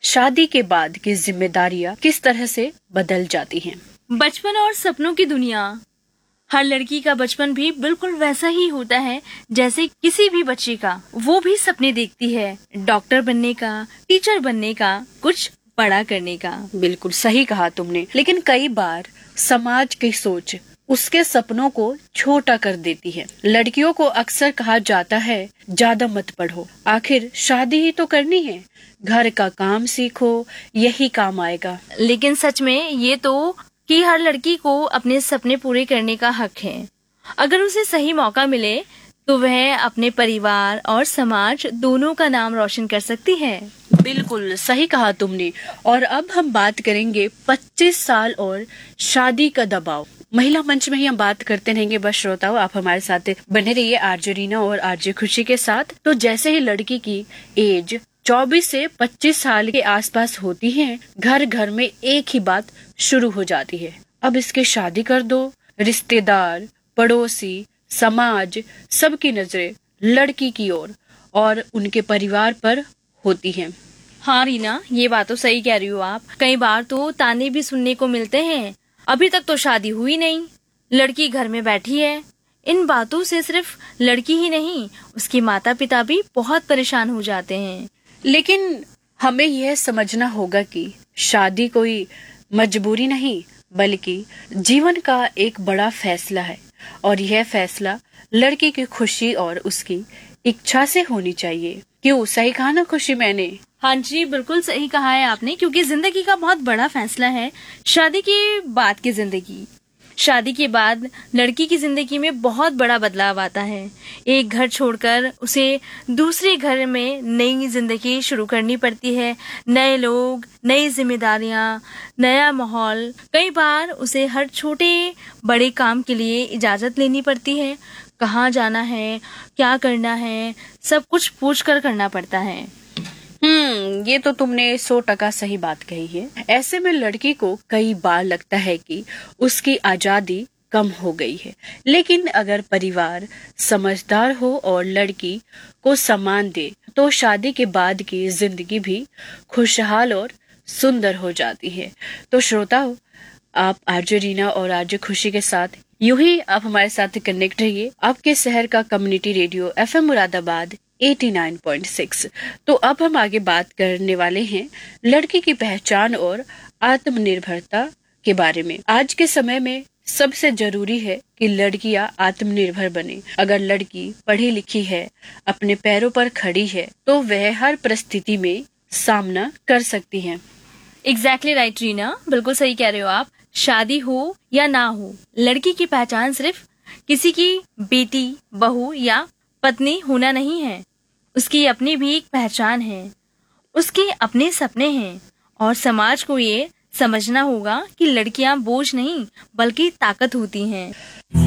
शादी के बाद की जिम्मेदारियां किस तरह से बदल जाती हैं। बचपन और सपनों की दुनिया। हर लड़की का बचपन भी बिल्कुल वैसा ही होता है जैसे किसी भी बच्चे का। वो भी सपने देखती है, डॉक्टर बनने का, टीचर बनने का, कुछ बड़ा करने का। बिल्कुल सही कहा तुमने। लेकिन कई बार समाज की सोच उसके सपनों को छोटा कर देती है। लड़कियों को अक्सर कहा जाता है ज्यादा मत पढ़ो, आखिर शादी ही तो करनी है, घर का काम सीखो, यही काम आएगा। लेकिन सच में ये तो कि हर लड़की को अपने सपने पूरे करने का हक है। अगर उसे सही मौका मिले तो वह अपने परिवार और समाज दोनों का नाम रोशन कर सकती है। बिल्कुल सही कहा तुमने। और अब हम बात करेंगे 25 साल और शादी का दबाव। महिला मंच में ही हम बात करते रहेंगे। बस श्रोताओ, आप हमारे साथ बने रहिए आरजे रीना और आरजे खुशी के साथ। तो जैसे ही लड़की की एज 24 से 25 साल के आसपास होती है, घर घर में एक ही बात शुरू हो जाती है, अब इसकी शादी कर दो। रिश्तेदार, पड़ोसी, समाज, सबकी नजरें लड़की की ओर और उनके परिवार पर होती हैं। हाँ रीना, ये बात तो सही कह रही हो आप। कई बार तो ताने भी सुनने को मिलते हैं, अभी तक तो शादी हुई नहीं, लड़की घर में बैठी है। इन बातों से सिर्फ लड़की ही नहीं, उसके माता पिता भी बहुत परेशान हो जाते हैं। लेकिन हमें यह समझना होगा कि शादी कोई मजबूरी नहीं, बल्कि जीवन का एक बड़ा फैसला है। और यह फैसला लड़की की खुशी और उसकी इच्छा से होनी चाहिए। क्यों, सही कहा ना खुशी मैंने? हाँ जी, बिल्कुल सही कहा है आपने, क्योंकि जिंदगी का बहुत बड़ा फैसला है शादी के बाद की जिंदगी। शादी के बाद लड़की की जिंदगी में बहुत बड़ा बदलाव आता है। एक घर छोड़कर उसे दूसरे घर में नई जिंदगी शुरू करनी पड़ती है। नए लोग, नई जिम्मेदारियां, नया माहौल। कई बार उसे हर छोटे बड़े काम के लिए इजाजत लेनी पड़ती है। कहाँ जाना है, क्या करना है, सब कुछ पूछ कर करना पड़ता है। ये तो तुमने 100% सही बात कही है। ऐसे में लड़की को कई बार लगता है कि उसकी आजादी कम हो गई है। लेकिन अगर परिवार समझदार हो और लड़की को सम्मान दे तो शादी के बाद की जिंदगी भी खुशहाल और सुंदर हो जाती है। तो श्रोताओ, आप आरजे रीना और आरजे खुशी के साथ यूं ही आप हमारे साथ कनेक्ट रहिए। आपके शहर का कम्युनिटी रेडियो FM मुरादाबाद 89.6। तो अब हम आगे बात करने वाले हैं लड़की की पहचान और आत्मनिर्भरता के बारे में। आज के समय में सबसे जरूरी है कि लड़कियां आत्मनिर्भर बने। अगर लड़की पढ़ी लिखी है, अपने पैरों पर खड़ी है, तो वह हर परिस्थिति में सामना कर सकती है। एग्जैक्टली राइट रीना, बिल्कुल सही कह रहे हो आप। शादी हो या ना हो, लड़की की पहचान सिर्फ किसी की बेटी, बहू या पत्नी होना नहीं है। उसकी अपनी भी एक पहचान है, उसके अपने सपने हैं। और समाज को ये समझना होगा कि लड़कियां बोझ नहीं बल्कि ताकत होती हैं।